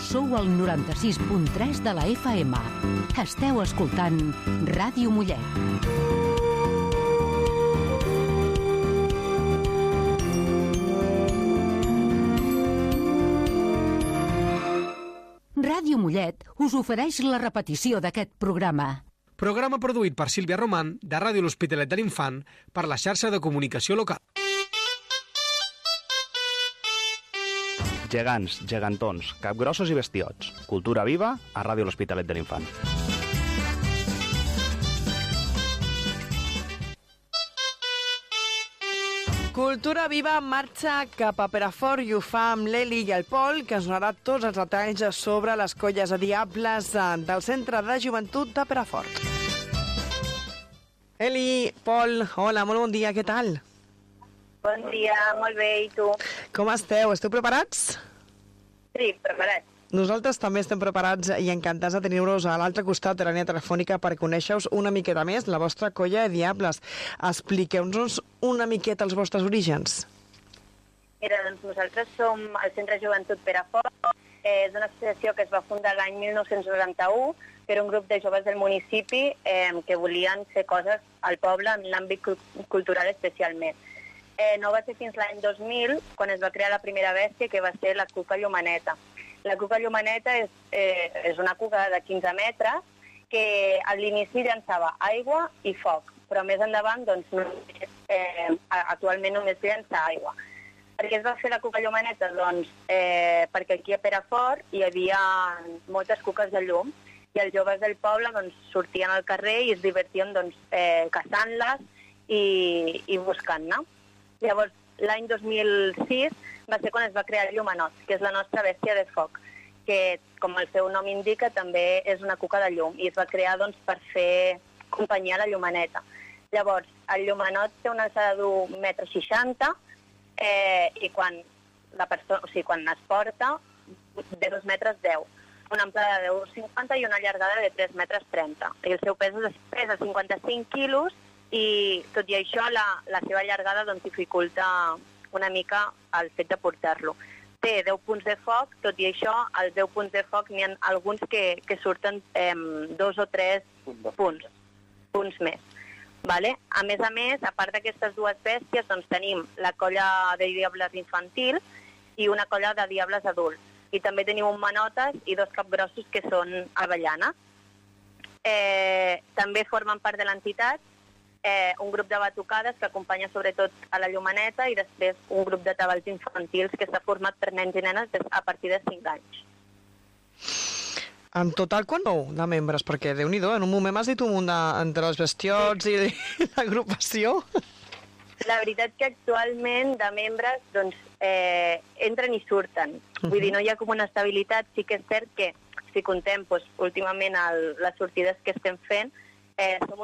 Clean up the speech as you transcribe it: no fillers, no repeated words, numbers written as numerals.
Sou al 96.3 de la FM. Esteu escoltant Ràdio Mollet. Ràdio Mollet us ofereix la repetició d'aquest programa. Programa produït per Sílvia Roman, de Ràdio L'Hospitalet de l'Infant, per la xarxa de comunicació local. Gegants, gegantons, capgrossos i bestiots. Cultura viva a Ràdio L'Hospitalet de l'Infant. Cultura Viva marxa cap a Perafort i ho fa amb l'Eli i el Pol, que ens donarà tots els detalls sobre les colles de diables del Centre de Joventut de Perafort. Eli, Pol, hola, molt bon dia, què tal? Bon dia, molt bé, i tu? Com esteu? Esteu preparats? Sí, preparats. Nosaltres també estem preparats i encantats de tenir-vos a l'altre costat de la línia telefònica per conèixer-vos una miqueta més, la vostra colla de diables. Expliqueu-nos una miqueta els vostres orígens. Mira, doncs nosaltres som el Centre Joventut Perafort. És una associació que es va fundar l'any 1991 per un grup de joves del municipi que volien fer coses al poble en l'àmbit cultural especialment. No va ser fins l'any 2000 quan es va crear la primera bèstia, que va ser la cuca llumaneta. La cuca llumaneta és una cuca de 15 metres que a l'inici llançava aigua i foc, però més endavant doncs, actualment només llença aigua. Per què es va fer la cuca llumaneta? Doncs perquè aquí a Perafort hi havia moltes cuques de llum i els joves del poble doncs, sortien al carrer i es divertien doncs, caçant-les i buscant-ne. Llavors, l'any 2006 va ser quan es va crear el llumenot, que és la nostra bèstia de foc, que, com el seu nom indica, també és una cuca de llum i es va crear doncs, per fer companyia a la llumaneta. Llavors, el llumenot té una alçada d'1,60 m i quan es porta, de 2,10 m, una amplada de 1,50 m i una llargada de 3,30 m. I el seu pes pesa 55 quilos i, tot i això, la seva llargada doncs, dificulta una mica el fet de portar-lo. Té 10 punts de foc, tot i això, als 10 punts de foc n'hi ha alguns que surten 2 o 3 punts més. Vale? A més, a part d'aquestes dues bèsties, doncs, tenim la colla de diables infantil i una colla de diables adults. I també tenim un manotes i 2 capgrossos que són avellanes. També formen part de l'entitat un grup de batucades que acompanya sobretot a la llumaneta i després un grup de tabals infantils que està format per nens i nenes a partir de 5 anys. En total, quan de membres? Perquè, Déu-n'hi-do, en un moment m'has dit un munt entre els bestiots i l'agrupació. La veritat que actualment de membres doncs, entren i surten. Vull dir, no hi ha com una estabilitat. Sí que és cert que, si contem últimament les sortides que estem fent, som